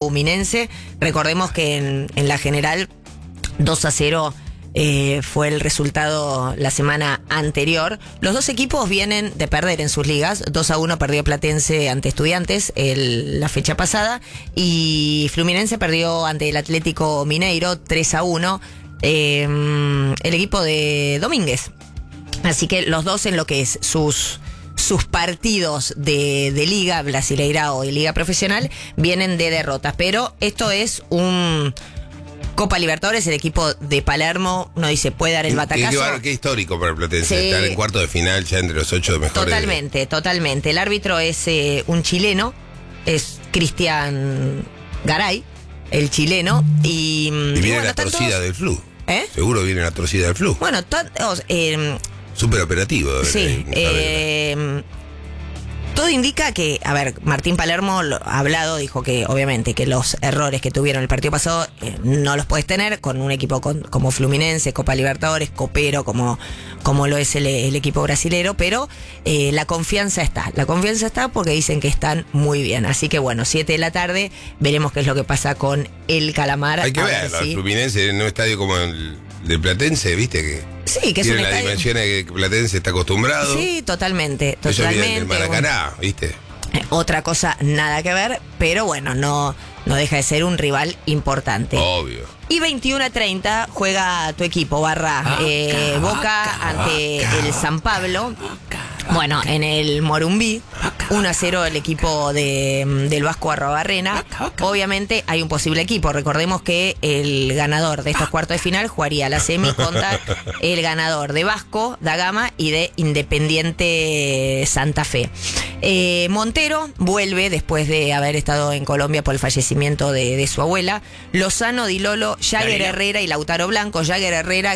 Juminense. Recordemos que en la general 2-0 fue el resultado la semana anterior. Los dos equipos vienen de perder en sus ligas. 2-1 perdió Platense ante Estudiantes la fecha pasada, y Fluminense perdió ante el Atlético Mineiro 3-1, el equipo de Domínguez. Así que los dos, en lo que es sus partidos de Liga Brasileirao y Liga Profesional, vienen de derrotas. Pero esto es un Copa Libertadores. El equipo de Palermo, uno dice, puede dar el batacazo. Qué histórico para el Platense, Sí. estar en cuarto de final ya entre los 8 de mejores. Totalmente. El árbitro es un chileno, es Cristian Garay, el chileno. Y viene bueno, la torcida del Flu. Seguro viene la torcida del Flu. Bueno, súper operativo. Sí. Todo indica que, a ver, Martín Palermo ha hablado, dijo que obviamente que los errores que tuvieron el partido pasado no los puedes tener con un equipo como Fluminense, Copa Libertadores, copero como lo es el equipo brasilero, pero la confianza está. La confianza está porque dicen que están muy bien. Así que bueno, 7 de la tarde, veremos qué es lo que pasa con el Calamar. Hay que verlo, el Fluminense en un estadio como el del Platense, ¿viste? Que sí, que tiene es un las dimensiones que Platense está acostumbrado. Sí, totalmente. Ellos vienen del Maracaná, ¿viste? Otra cosa nada que ver, pero bueno, no deja de ser un rival importante. Obvio. Y 21:30 juega tu equipo, Barra. Boca ante el San Pablo. Bueno, en el Morumbí, 1-0 el equipo del Vasco Arrobarrena. Obviamente hay un posible equipo. Recordemos que el ganador de estos cuartos de final jugaría la semi contra el ganador de Vasco da Gama y de Independiente Santa Fe. Montero vuelve después de haber estado en Colombia por el fallecimiento de su abuela. Lozano, Di Lolo, Jagger Herrera y Lautaro Blanco. Jagger Herrera,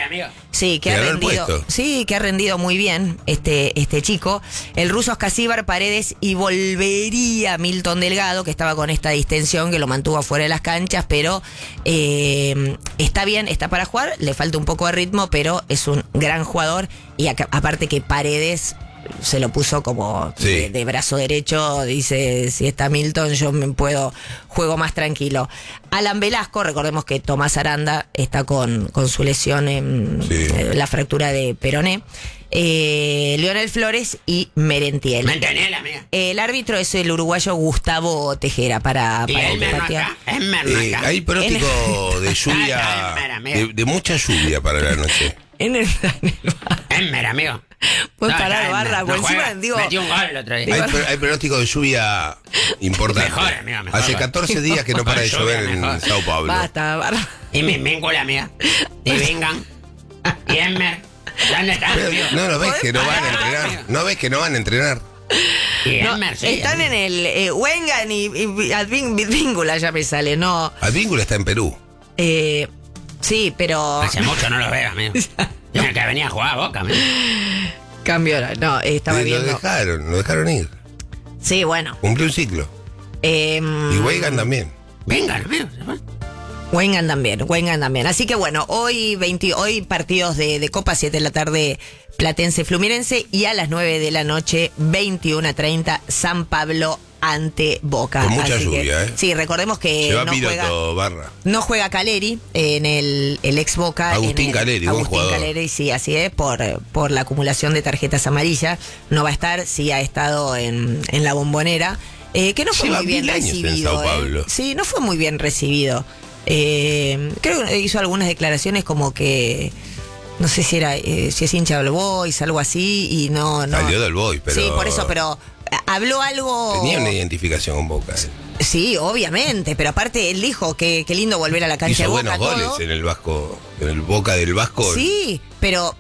que ha rendido muy bien este chico. El ruso Escasíbar, Paredes, y volvería Milton Delgado, que estaba con esta distensión que lo mantuvo afuera de las canchas, pero está bien, está para jugar, le falta un poco de ritmo, pero es un gran jugador. Y aparte que Paredes se lo puso como de brazo derecho, dice, si está Milton yo juego más tranquilo. Alan Velasco, recordemos que Tomás Aranda está con su lesión en la fractura de peroné. Leonel Flores y Merentiel. El árbitro es el uruguayo Gustavo Tejera para el partido. Hay pronóstico de lluvia, de mucha lluvia para la noche. Amigo. Puedes parar, Barra, por encima, digo. Metí un gol el otro día. Hay pronóstico de lluvia importante. Mejor. Hace 14 días que no para de llover en Sao Paulo. Basta, Barra. Y me vincula, amiga. Y vengan. Y Emmer. ¿Dónde están? No lo ves que no van a entrenar. No ves que no van a entrenar. Están en el Wengan y Advíncula, ya me sale, ¿no? Advíncula está en Perú. Sí, pero. Hace mucho no lo veo, amigo. Tiene que venir a jugar a Boca, amigo. Cambió, no, estaba viendo. Lo dejaron ir. Sí, bueno. Cumplió un ciclo. Y Wengan también. Vengan, amigo. Wengan también. Así que bueno, hoy partidos de Copa, 7 de la tarde, Platense Fluminense, y a las 9 de la noche, 21:30, San Pablo ante Boca. Con mucha lluvia, Sí, recordemos que no juega Caleri en el ex Boca. Agustín Caleri, buen jugador. Caleri, sí, así es, por la acumulación de tarjetas amarillas. No va a estar, sí ha estado en la Bombonera. Que no fue muy bien recibido. Sí, no fue muy bien recibido. Creo que hizo algunas declaraciones como que no sé si es hincha del Boys, algo así, y no. Salió del Boys, pero. Sí, por eso, pero habló algo. Tenía una identificación con Boca. Sí, obviamente, pero aparte él dijo que qué lindo volver a la cancha de Boca. Hizo buenos goles en el Vasco, en el Boca del Vasco. Sí, pero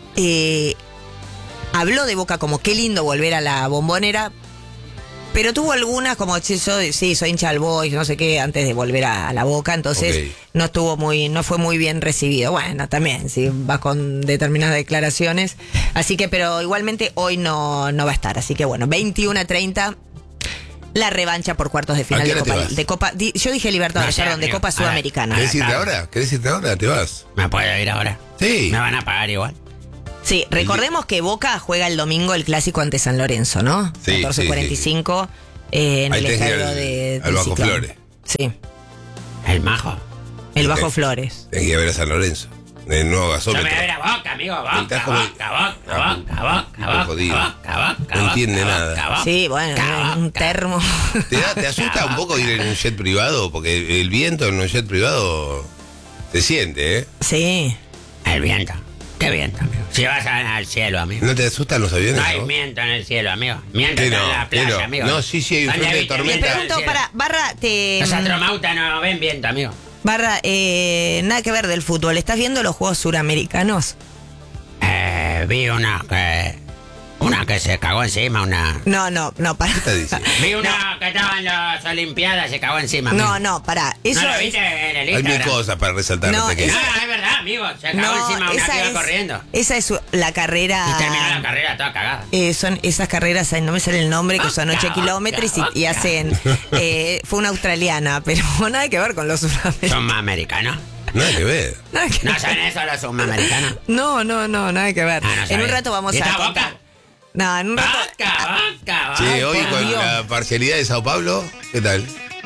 habló de Boca como qué lindo volver a la Bombonera. Pero tuvo algunas como, soy hincha del Boys, no sé qué, antes de volver a la Boca, entonces no fue muy bien recibido. Bueno, también, si vas con determinadas declaraciones. Así que, pero igualmente hoy no va a estar. Así que bueno, 21:30, la revancha por cuartos de final de Copa. Yo dije Libertadores, perdón, de Copa Sudamericana. ¿Querés irte ahora? ¿Te vas? ¿Me puedo ir ahora? Sí. Me van a pagar igual. Sí, recordemos que Boca juega el domingo el clásico ante San Lorenzo, ¿no? Sí, 14:45 en el estadio de Vasco Flores. Sí. El Majo. El Bajo Flores. Tenés que ir a ver a San Lorenzo. El nuevo Yo gasómetro. me voy a ver a Boca, amigo. Boca, Estás como- Boca. jodido. No entiende nada. Sí, bueno, un termo. ¿Te asusta un poco ir en un jet privado? Porque el viento en un jet privado se siente, ¿eh? Sí. El viento. ¿Qué viento, amigo? Si vas al cielo, amigo. ¿No te asustan los aviones? No hay ¿no? viento en el cielo, amigo. Miento ¿Qué está no? en la ¿Qué playa, no? amigo. No, sí, hay un ¿Dónde frente de viste tormenta. Le viento en el pregunto, cielo? para, Barra, Los astronautas no ven viento, amigo. Barra, nada que ver del fútbol. ¿Estás viendo los Juegos Suramericanos? Vi una que se cagó encima, No, para. ¿Qué estás diciendo? Vi una que estaba en las Olimpiadas y se cagó encima. No, amigo. no, para. Eso ¿No lo es- viste en el Hay mil Instagram? cosas para resaltar. No, te quedes. Ah, es verdad, amigo. Se cagó encima una que iba corriendo. Esa es la carrera. Y terminó la carrera toda cagada. Son esas carreras, no me sale el nombre, que son 8 kilómetros y hacen. Fue una australiana, pero nada que ver con los suramericanos. Son más americanos. Nada que ver. Nada que ¿No ver. saben eso los sudamericanos? No, nada que ver. Ah, no En sabía. un rato vamos ¿Y a está contar. Boca? No, en un rato. Boca. Sí, hoy por con Dios. la parcialidad de Sao Paulo, ¿qué tal?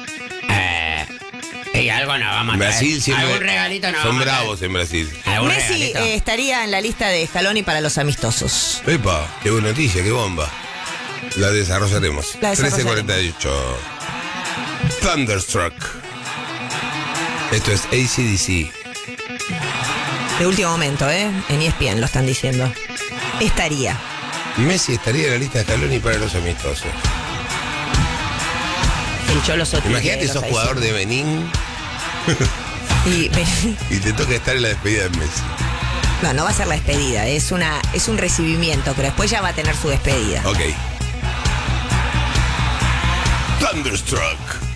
Y algo nos vamos a traer. Brasil siempre. Algún regalito nos Son vamos a traer. bravos en Brasil. ¿Algún Messi regalito? estaría en la lista de Scaloni para los amistosos. Epa, qué buena noticia, qué bomba. La desarrollaremos. La desarrollaremos. 13:48. Thunderstruck. Esto es AC/DC. De último momento, En ESPN lo están diciendo. Estaría. Messi estaría en la lista de Scaloni para los amistosos. El Cholo Sotillo. Imagínate, sos jugador de Benín Y, y te toca estar en la despedida de Messi. no va a ser la despedida, es un recibimiento, pero después ya va a tener su despedida. Ok. Thunderstruck.